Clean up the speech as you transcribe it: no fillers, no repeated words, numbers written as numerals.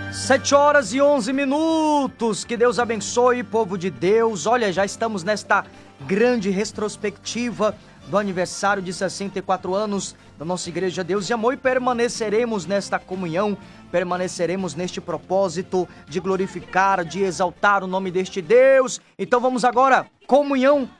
7h11. Que Deus abençoe, povo de Deus. Olha, já estamos nesta grande retrospectiva do aniversário de 64 anos da nossa Igreja Deus e Amor, e permaneceremos nesta comunhão, permaneceremos neste propósito de glorificar, de exaltar o nome deste Deus. Então vamos agora, comunhão